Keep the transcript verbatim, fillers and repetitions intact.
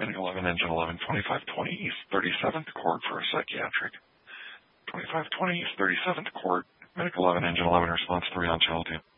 Medic eleven, Engine eleven, twenty-five twenty East thirty-seventh Court for a psychiatric. twenty-five twenty East thirty-seventh Court, Medic eleven, Engine eleven, response three on channel two.